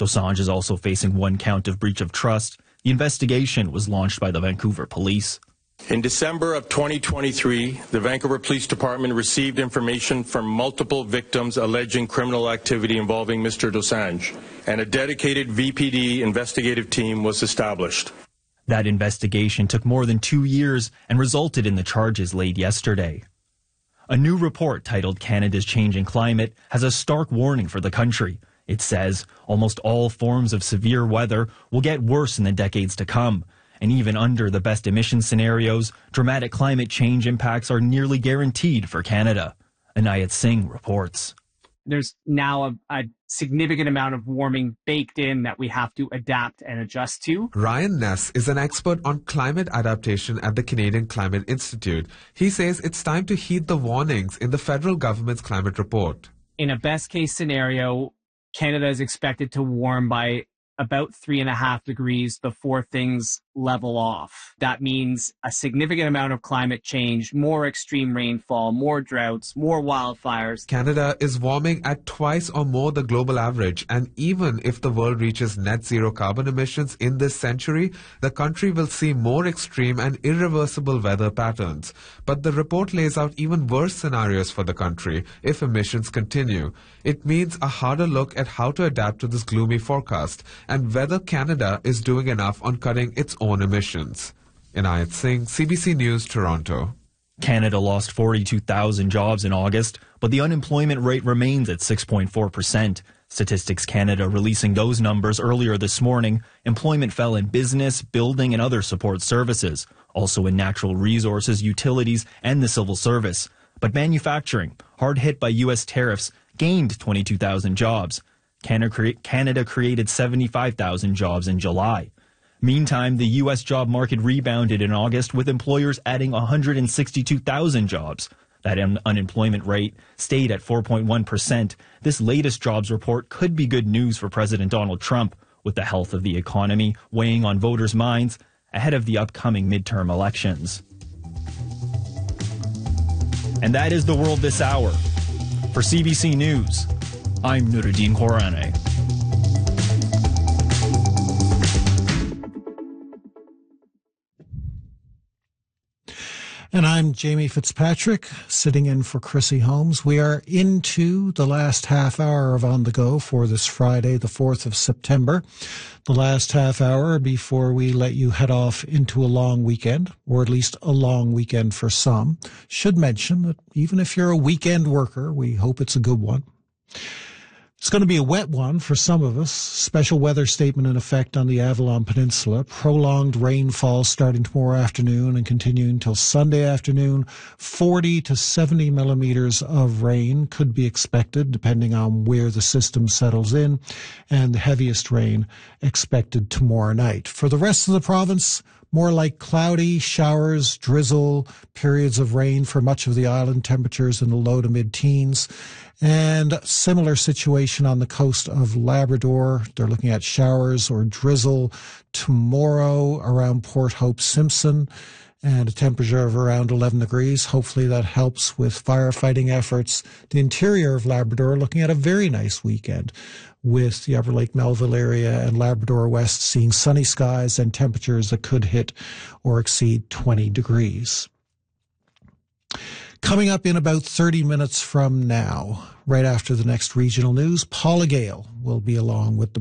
Dosanjh is also facing one count of breach of trust. The investigation was launched by the Vancouver police. In December of 2023, the Vancouver Police Department received information from multiple victims alleging criminal activity involving Mr. Dosanjh, and a dedicated VPD investigative team was established. That investigation took more than 2 years and resulted in the charges laid yesterday. A new report titled Canada's Changing Climate has a stark warning for the country. It says almost all forms of severe weather will get worse in the decades to come. And even under the best emission scenarios, dramatic climate change impacts are nearly guaranteed for Canada. Anayat Singh reports. There's now a significant amount of warming baked in that we have to adapt and adjust to. Ryan Ness is an expert on climate adaptation at the Canadian Climate Institute. He says it's time to heed the warnings in the federal government's climate report. In a best case scenario, Canada is expected to warm by about 3.5 degrees before things level off. That means a significant amount of climate change, more extreme rainfall, more droughts, more wildfires. Canada is warming at twice or more the global average, and even if the world reaches net zero carbon emissions in this century, the country will see more extreme and irreversible weather patterns. But the report lays out even worse scenarios for the country if emissions continue. It means a harder look at how to adapt to this gloomy forecast and whether Canada is doing enough on cutting its own emissions. Inayat Singh, CBC News, Toronto. Canada lost 42,000 jobs in August, but the unemployment rate remains at 6.4%. Statistics Canada releasing those numbers earlier this morning. Employment fell in business, building, and other support services, also in natural resources, utilities, and the civil service. But manufacturing, hard hit by U.S. tariffs, gained 22,000 jobs. Canada created 75,000 jobs in July. Meantime, the U.S. job market rebounded in August, with employers adding 162,000 jobs. That unemployment rate stayed at 4.1%. This latest jobs report could be good news for President Donald Trump, with the health of the economy weighing on voters' minds ahead of the upcoming midterm elections. And that is the world this hour. For CBC News, I'm Nuruddin Khorane. And I'm Jamie Fitzpatrick, sitting in for Chrissy Holmes. We are into the last half hour of On the Go for this Friday, the 4th of September. The last half hour before we let you head off into a long weekend, or at least a long weekend for some. Should mention that even if you're a weekend worker, we hope it's a good one. It's going to be a wet one for some of us. Special weather statement in effect on the Avalon Peninsula. Prolonged rainfall starting tomorrow afternoon and continuing till Sunday afternoon. 40 to 70 millimeters of rain could be expected depending on where the system settles in, and the heaviest rain expected tomorrow night. For the rest of the province, more like cloudy, showers, drizzle, periods of rain for much of the island, temperatures in the low to mid-teens. And similar situation on the coast of Labrador. They're looking at showers or drizzle tomorrow around Port Hope Simpson, and a temperature of around 11 degrees. Hopefully that helps with firefighting efforts. The interior of Labrador looking at a very nice weekend, with the Upper Lake Melville area and Labrador West seeing sunny skies and temperatures that could hit or exceed 20 degrees. Coming up in about 30 minutes from now, right after the next regional news, Paula Gale will be along with the